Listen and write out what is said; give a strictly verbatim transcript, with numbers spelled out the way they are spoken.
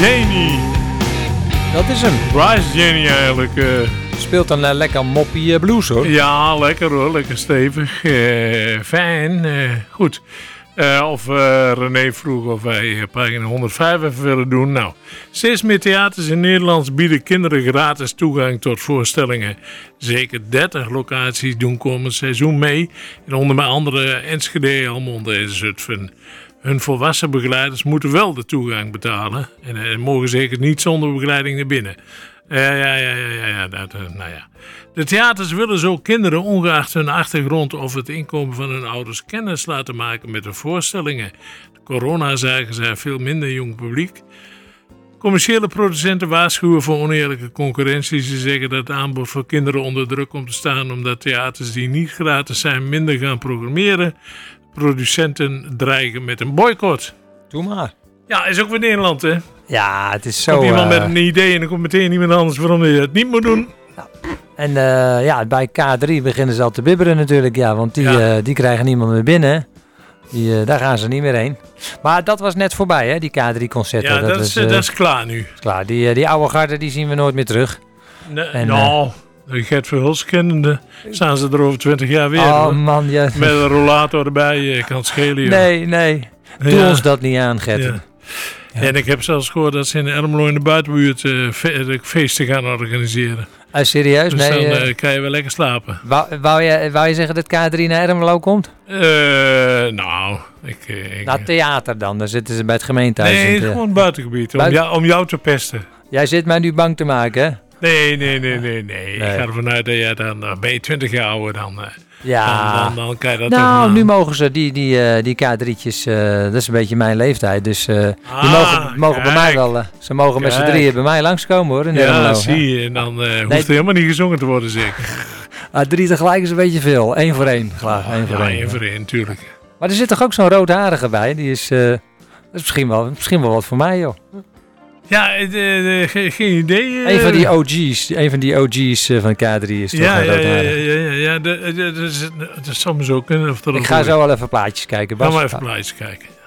Janie. Dat is hem. Waar is Janie eigenlijk? Uh... Speelt een uh, lekker moppie uh, blues hoor. Ja, lekker hoor. Lekker stevig. Uh, fijn. Uh, goed. Uh, of uh, René vroeg of wij uh, pagina honderdvijf even willen doen. Nou, steeds meer theaters in Nederland bieden kinderen gratis toegang tot voorstellingen. Zeker dertig locaties doen komend seizoen mee. En onder andere Enschede, Helmond en Zutphen. Hun volwassen begeleiders moeten wel de toegang betalen. En uh, mogen zeker niet zonder begeleiding naar binnen. Ja, ja, ja, ja, ja, ja dat, uh, nou ja. De theaters willen zo kinderen, ongeacht hun achtergrond of het inkomen van hun ouders, kennis laten maken met de voorstellingen. De coronazaken zijn veel minder jong publiek. Commerciële producenten waarschuwen voor oneerlijke concurrentie. Ze zeggen dat het aanbod voor kinderen onder druk komt te staan omdat theaters die niet gratis zijn minder gaan programmeren. Producenten dreigen met een boycott. Doe maar. Ja, is ook weer Nederland, hè? Ja, het is zo... Komt iemand uh... met een idee en dan komt meteen iemand anders waarom je het niet moet doen. Ja. En uh, ja, bij K drie beginnen ze al te bibberen natuurlijk, ja, want die, ja. uh, die krijgen niemand meer binnen. Die, uh, daar gaan ze niet meer heen. Maar dat was net voorbij, hè, die K drie concerten. Ja, dat, dat, is, uh, dat is klaar nu. Is klaar. Die, uh, die oude garde, die zien we nooit meer terug. Nee, en, nou... Uh, Gert Verhulst kennende, staan ze er over twintig jaar weer. Oh hoor. Man, ja. Met een rollator erbij, je kan het schelen. Nee, nee. Doe ja. ons dat niet aan, Gert. Ja. Ja. En ik heb zelfs gehoord dat ze in Ermelo in de buitenbuurt uh, fe- feesten gaan organiseren. Ah, serieus? Dus nee, dan uh, kan je wel lekker slapen. Wou, wou, je, wou je zeggen dat K drie naar Ermelo komt? Uh, nou, ik... ik naar theater dan, dan zitten ze bij het gemeentehuis. Nee, te... gewoon het buitengebied, Buiten... om, jou, om jou te pesten. Jij zit mij nu bang te maken, hè? Nee, nee, nee, nee, nee. nee. Ik ga ervan uit dat jij dan, uh, ben je twintig jaar ouder dan... Uh, Ja, dan, dan, dan kan je dat nou, toch, nu mogen ze, die, die, uh, die K drietjes, uh, dat is een beetje mijn leeftijd, dus uh, ah, die mogen, mogen bij mij wel, uh, ze mogen kijk. met z'n drieën bij mij langskomen hoor. In ja, Ermelo, zie je, en dan uh, hoeft nee. er helemaal niet gezongen te worden zeker. Ah, drie tegelijk is een beetje veel, één voor één, graag, één voor ja, één. één voor één, natuurlijk. Maar er zit toch ook zo'n roodharige bij, die is, uh, dat is misschien wel, misschien wel wat voor mij joh. Ja, de, de, ge, geen idee. Uh. Een van die O G's, een van die O G's uh, van K drie is toch ja, een ja, roodharige. Ja, ja, ja, ja, dat, dat, dat, dat zou me zo kunnen. Of dat Ik ga zo wel even plaatjes kijken, Bas. Ga maar even plaatjes kijken.